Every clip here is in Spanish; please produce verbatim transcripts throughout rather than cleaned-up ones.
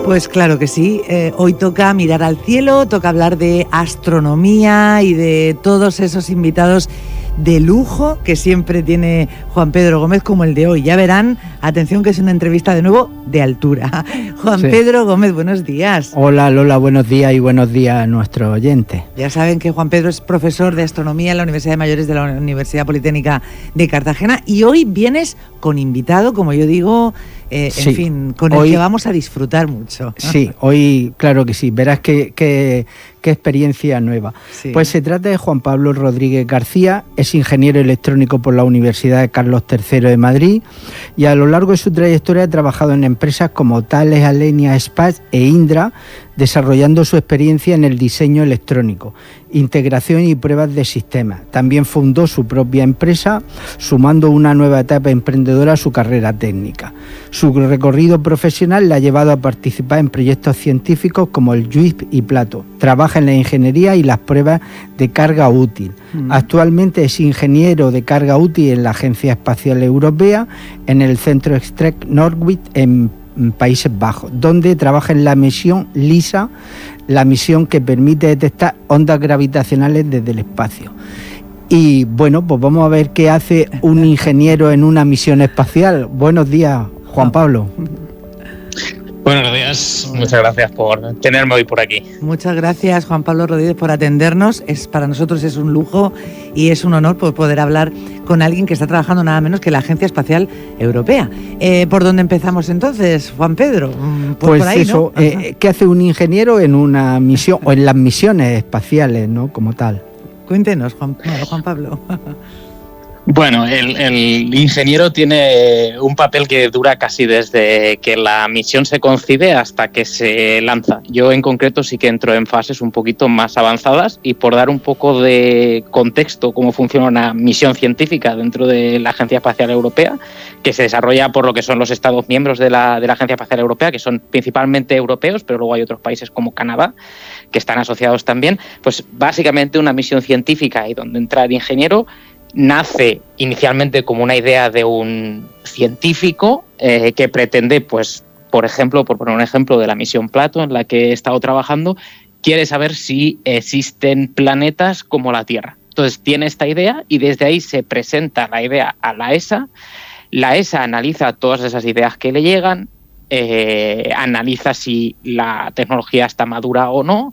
Pues claro que sí, eh, hoy toca mirar al cielo, toca hablar de astronomía y de todos esos invitados de lujo que siempre tiene Juan Pedro Gómez, como el de hoy. Ya verán, atención que es una entrevista de nuevo de altura. Juan sí. Pedro Gómez, buenos días. Hola Lola, buenos días y buenos días a nuestros oyentes. Ya saben que Juan Pedro es profesor de astronomía en la Universidad de Mayores de la Universidad Politécnica de Cartagena y hoy vienes con invitado, como yo digo, eh, sí. en fin, con el hoy, que vamos a disfrutar mucho. Sí, hoy claro que sí, verás que... que qué experiencia nueva. Sí. Pues se trata de Juan Pablo Rodríguez García, es ingeniero electrónico por la Universidad de Carlos tercero de Madrid y a lo largo de su trayectoria ha trabajado en empresas como Thales, Alenia, Space e Indra, desarrollando su experiencia en el diseño electrónico, integración y pruebas de sistemas. También fundó su propia empresa, sumando una nueva etapa emprendedora a su carrera técnica. Su recorrido profesional le ha llevado a participar en proyectos científicos como el J U I P y Plato. Trabaja en la ingeniería y las pruebas de carga útil. Mm. Actualmente es ingeniero de carga útil en la Agencia Espacial Europea, en el Centro Extrek Norwich en Países Bajos, donde trabaja en la misión LISA, la misión que permite detectar ondas gravitacionales desde el espacio. Y bueno, pues vamos a ver qué hace un ingeniero en una misión espacial. Buenos días, Juan Pablo. Buenos días, muchas gracias por tenerme hoy por aquí. Muchas gracias, Juan Pablo Rodríguez, por atendernos. Es, para nosotros es un lujo y es un honor poder hablar con alguien que está trabajando nada menos que la Agencia Espacial Europea. Eh, ¿Por dónde empezamos entonces, Juan Pedro? Pues, pues por ahí, eso, ¿no? eh, ¿qué hace un ingeniero en una misión o en las misiones espaciales, ¿no? Como tal. Cuéntenos, Juan, Juan Pablo. Bueno, el, el ingeniero tiene un papel que dura casi desde que la misión se concibe hasta que se lanza. Yo en concreto sí que entro en fases un poquito más avanzadas y por dar un poco de contexto cómo funciona una misión científica dentro de la Agencia Espacial Europea, que se desarrolla por lo que son los Estados miembros de la, de la Agencia Espacial Europea, que son principalmente europeos, pero luego hay otros países como Canadá que están asociados también. Pues básicamente una misión científica y donde entra el ingeniero nace inicialmente como una idea de un científico eh, que pretende, pues, por ejemplo, por poner un ejemplo de la misión Plato en la que he estado trabajando, quiere saber si existen planetas como la Tierra. Entonces tiene esta idea y desde ahí se presenta la idea a la E S A. La E S A analiza todas esas ideas que le llegan, eh, analiza si la tecnología está madura o no.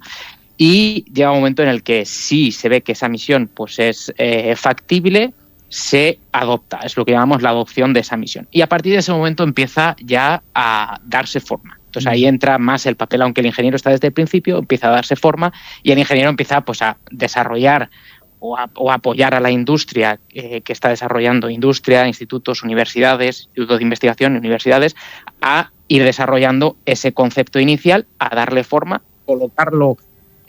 Y llega un momento en el que si se ve que esa misión pues, es eh, factible, se adopta. Es lo que llamamos la adopción de esa misión. Y a partir de ese momento empieza ya a darse forma. Entonces ahí entra más el papel, aunque el ingeniero está desde el principio, empieza a darse forma y el ingeniero empieza pues, a desarrollar o a, o a apoyar a la industria eh, que está desarrollando, industria, institutos, universidades, institutos de investigación y universidades, a ir desarrollando ese concepto inicial, a darle forma, colocarlo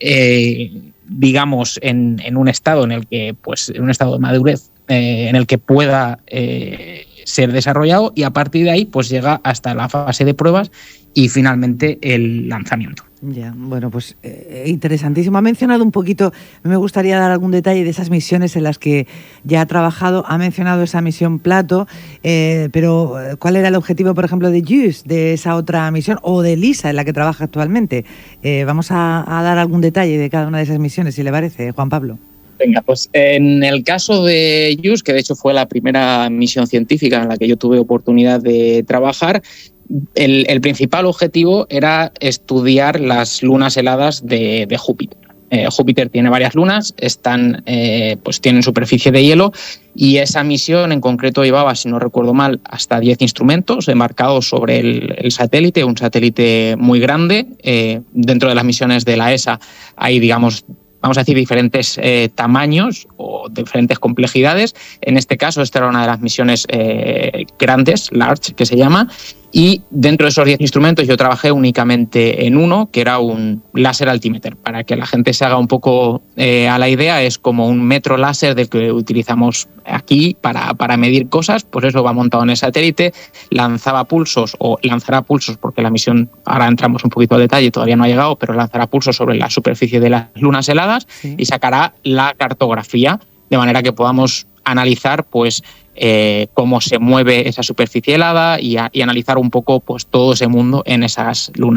Eh, digamos en, en un estado en el que pues en un estado de madurez eh, en el que pueda eh, ser desarrollado y a partir de ahí pues llega hasta la fase de pruebas y finalmente el lanzamiento. Ya, bueno, pues eh, interesantísimo. Ha mencionado un poquito, me gustaría dar algún detalle de esas misiones en las que ya ha trabajado. Ha mencionado esa misión Plato, eh, pero ¿cuál era el objetivo, por ejemplo, de J U I C, de esa otra misión, o de LISA, en la que trabaja actualmente? Eh, vamos a, a dar algún detalle de cada una de esas misiones, si le parece, Juan Pablo. Venga, pues en el caso de J U I C, que de hecho fue la primera misión científica en la que yo tuve oportunidad de trabajar, El, el principal objetivo era estudiar las lunas heladas de, de Júpiter. Eh, Júpiter tiene varias lunas, están, eh, pues tienen superficie de hielo y esa misión en concreto llevaba, si no recuerdo mal, hasta diez instrumentos embarcados sobre el, el satélite, un satélite muy grande. Eh, dentro de las misiones de la E S A hay, digamos, vamos a decir, diferentes eh, tamaños o diferentes complejidades. En este caso, esta era una de las misiones eh, grandes, large, que se llama, y dentro de esos diez instrumentos yo trabajé únicamente en uno, que era un láser altimeter. Para que la gente se haga un poco eh, a la idea, es como un metro láser del que utilizamos aquí para, para medir cosas. Pues eso va montado en el satélite, lanzaba pulsos o lanzará pulsos, porque la misión, ahora entramos un poquito al detalle, todavía no ha llegado, pero lanzará pulsos sobre la superficie de las lunas heladas, sí, y sacará la cartografía, de manera que podamos analizar pues eh, cómo se mueve esa superficie helada y, a, y analizar un poco pues todo ese mundo en esas lunas.